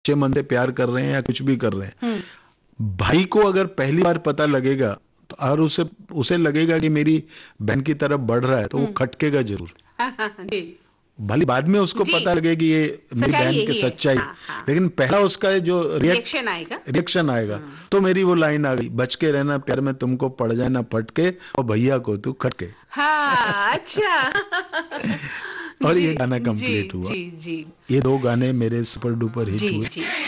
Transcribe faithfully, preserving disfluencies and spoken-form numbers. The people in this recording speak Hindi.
सच्चे मन से प्यार कर रहे हैं या कुछ भी कर रहे हैं, हम्म। भाई को अगर पहली बार पता लगेगा तो और उसे उसे लगेगा कि मेरी बहन की तरफ बढ़ रहा है तो वो हम्म। खटकेगा जरूर। हाँ, हाँ, हाँ, जी भले बाद में उसको जी, पता लगे कि ये मेरी सच्चाई बहन की यही है। सच्चाई, हाँ, हाँ, लेकिन पहला उसका जो रिएक्ट रिएक्शन आएगा। रिएक्शन आएगा हम्म। तो मेरी वो लाइन आ गई, बच के रहना प्यार में तुमको पड़ जाए ना फटके और भैया को तू खटके। हाँ, अच्छा। और जी ये गाना जी कंप्लीट हुआ। जी जी ये दो गाने मेरे सुपर डुपर हिट जी हुए। जी